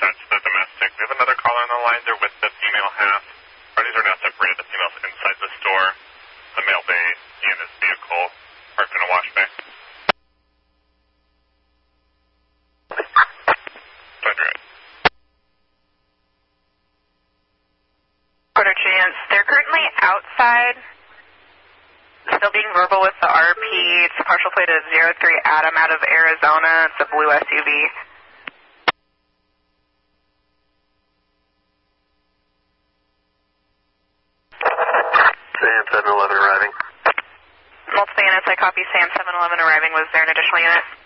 dispatch the domestic. We have another caller on the line. They're with the female half. Parties are now separated. The female's inside the store. The male bay, he and his vehicle, parked in a wash bay. Quarter chance. They're currently outside, still being verbal with the RP. It's a partial plate of 03 Adam out of Arizona. It's a blue SUV. Sam 711 arriving. Multiple units, I copy. Sam 711 arriving. Was there an additional unit?